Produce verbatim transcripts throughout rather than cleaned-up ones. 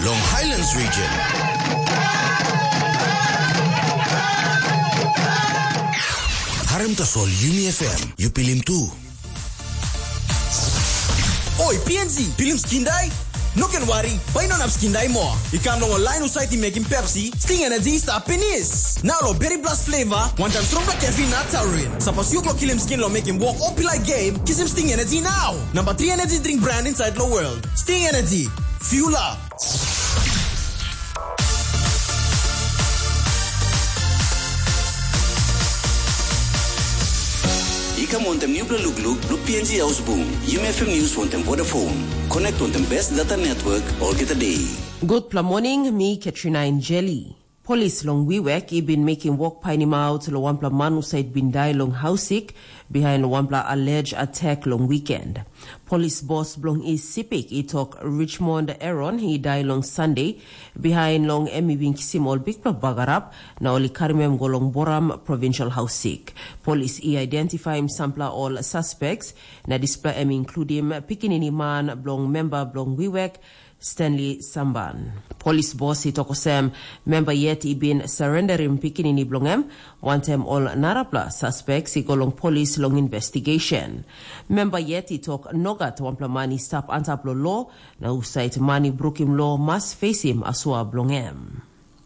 long Highlands region. Harim tasol Yumi F M, you pilim tu. Oi, P N Z, pilim skindai? No can worry, why not have skindai more? You can know a line of sight in making Pepsi, Sting Energy star penis. Now lo berry blast flavor, one time stronger caffeine not taurine. Suppose you go kill him skin lo make him walk up like game, kiss him Sting Energy now. Number three energy drink brand inside the world. Sting Energy, fuel up. Ika montem new look look look P N G house boom. U M F M News montem Vodafone. Connect montem best data network all get a day. Good morning, me Katrina Njeli. Police long Wiwek he been making walk piney out lo wampla manu side bin die long housik behind lo wampla alleged attack long weekend. Police boss blong is sipik he talk Richmond Aaron he die long Sunday behind long emi bin kisimol big bagarap na oli karimem golong boram provincial housik. Police he identify him sampler all suspects na display em include him pikinini man blong member blong Wiwek Stanley Samban. Police boss he talk Sam member yet he been surrendering pikinini blongem one time all narapla suspects he go long police long investigation. Member yet he talk nogat wampla mani stop antaplo law na usait mani brokim law must face him aswa blongem.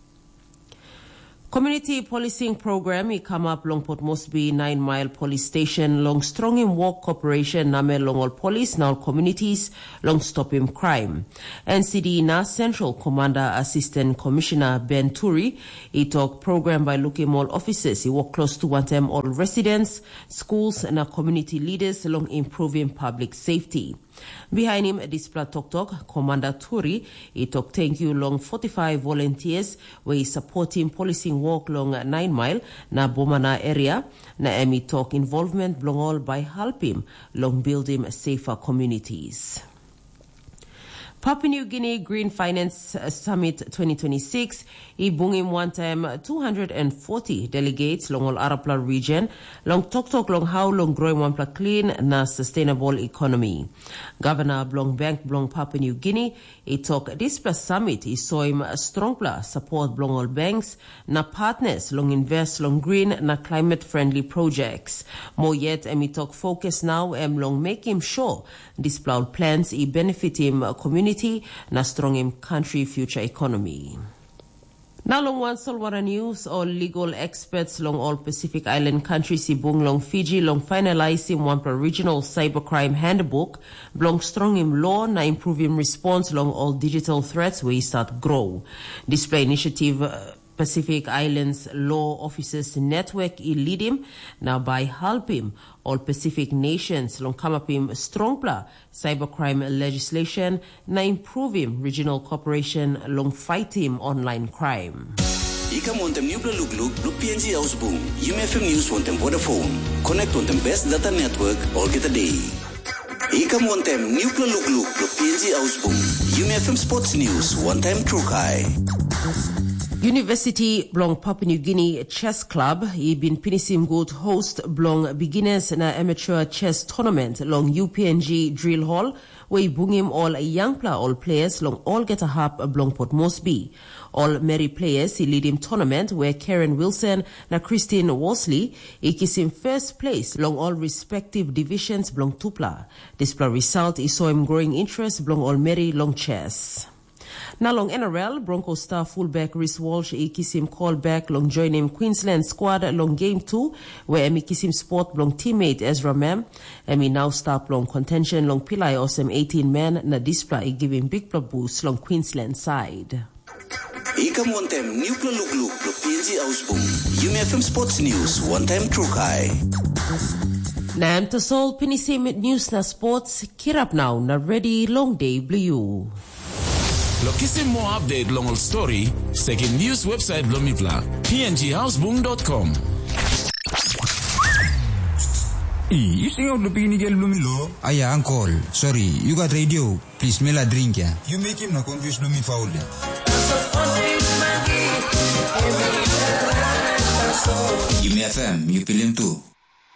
Community policing program he come up long Port Moresby nine mile police station long strong him walk cooperation name long all police now communities long stop him crime. N C D na Central Commander Assistant Commissioner Ben Turi he talk program by looking all officers he work close to one time all residents, schools and community leaders long improving public safety. Behind him, display talk talk, Commander Turi, he talk thank you long forty-five volunteers where he supporting policing walk long nine mile na Bomana area na emi talk involvement long all by help him long building safer communities. Papua New Guinea Green Finance Summit twenty twenty-six, he bring him one time two hundred forty delegates long all Arapla region, long talk talk long how long growing one pla clean na sustainable economy. Governor Blong Bank Blong Papua New Guinea, he talk this plus summit, he saw him strong pla support Blong all banks na partners long invest long green na climate friendly projects. More yet, and he talk focus now and long make him sure this plow plans he benefit him community na strong him country future economy. Now long one Solwara news, all legal experts long all Pacific Island countries ibung long Fiji long finalizing one per regional cybercrime handbook long strong him law na improving response long all digital threats where he start grow. Display initiative uh, Pacific Islands Law Officers Network i lead him now by help him all Pacific nations long come up him strong pla cybercrime legislation na improve him regional cooperation long fight him online crime. Ika montem new look look look P N G house boom. U M F M News montem Vodafone. Connect montem best data network all get a day. Ika montem new look look look P N G house boom. U M F M Sports News one time true kai. University Blong Papua New Guinea Chess Club he been pinisim good host Blong beginners na amateur chess tournament long U P N G drill hall where bring him all young pla all players long all get a hub Blong Port Moresby. All merry players he lead him tournament where Karen Wilson na Christine Worsley he kiss him first place long all respective divisions Blong Tupla. This pla result he saw him growing interest Blong all merry long chess. Now long N R L, Broncos star fullback Rhys Walsh, he kiss him call back long join him Queensland squad long game two, where Emi kiss him sport long teammate Ezra Mam. Emi now start long contention long Pillai awesome eighteen man na display give him big boost long Queensland side. Ika montem new look look look P N G house boom. U M F M Sports News one time true kai. Nam to sol pinisim news na sports kirap now na ready long day blue. Lokisi more update long all story, second news website Blomipla, p n g house boom dot com. You sing out the pinigel Blumilo? Aya, uncle. Sorry, you got radio. Please, smell a drink, yeah. You make him not confuse Blumi foul. U M F M, you feel him too.